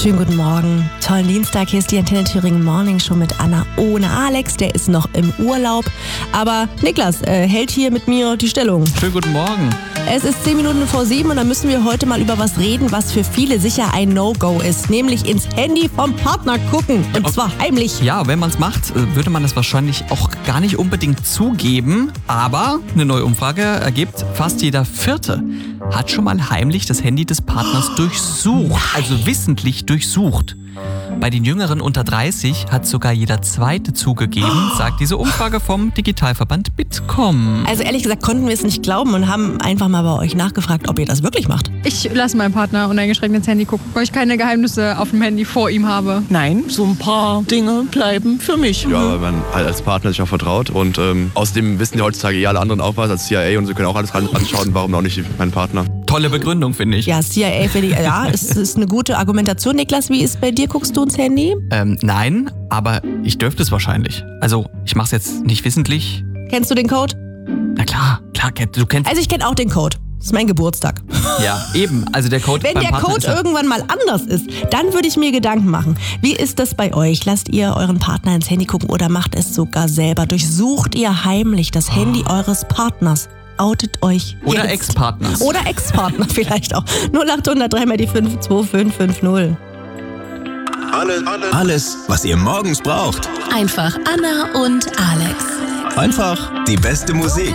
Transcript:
Schönen guten Morgen. Tollen Dienstag. Hier ist die Antenne Thüringen Morning Show mit Anna ohne Alex. Der ist noch im Urlaub. Aber Niklas hält hier mit mir die Stellung. Schönen guten Morgen. Es ist 10 Minuten vor 7 und dann müssen wir heute mal über was reden, was für viele sicher ein No-Go ist. Nämlich ins Handy vom Partner gucken. Und zwar heimlich. Ja, wenn man es macht, würde man das wahrscheinlich auch gar nicht unbedingt zugeben. Aber eine neue Umfrage ergibt, fast jeder Vierte hat schon mal heimlich das Handy des Partners durchsucht. Also wissentlich durchsucht. Bei den Jüngeren unter 30 hat sogar jeder Zweite zugegeben, sagt diese Umfrage vom Digitalverband Bitkom. Also ehrlich gesagt konnten wir es nicht glauben und haben einfach mal bei euch nachgefragt, ob ihr das wirklich macht. Ich lasse meinen Partner uneingeschränkt ins Handy gucken, weil ich keine Geheimnisse auf dem Handy vor ihm habe. Nein, so ein paar Dinge bleiben für mich. Ja, weil man halt als Partner sich auch vertraut und außerdem wissen ja heutzutage alle anderen auch was als CIA und sie können auch alles anschauen, warum auch nicht mein Partner. Tolle Begründung, finde ich. Ja, CIA für die, ja, es ist eine gute Argumentation. Niklas, wie ist bei dir? Guckst du ins Handy? Nein, aber ich dürfte es wahrscheinlich. Also, ich mache es jetzt nicht wissentlich. Kennst du den Code? Na klar, du kennst... Also ich kenne auch den Code. Das ist mein Geburtstag. Ja, eben. Also der Code Wenn beim der Partner Code ist ja irgendwann mal anders ist, dann würde ich mir Gedanken machen. Wie ist das bei euch? Lasst ihr euren Partner ins Handy gucken oder macht es sogar selber? Durchsucht ihr heimlich das Handy eures Partners? Outet euch Oder jetzt. Ex-Partners. Oder Ex-Partner vielleicht auch. 0800 3 mal die 52550. Alles, was ihr morgens braucht. Einfach Anna und Alex. Einfach die beste Musik.